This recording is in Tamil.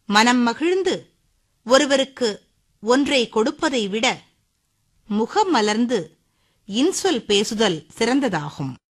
மனம் மகிழ்ந்து ஒருவருக்கு ஒன்றை கொடுப்பதை விட முகம் மலர்ந்து இன்சொல் பேசுதல் சிறந்ததாகும்.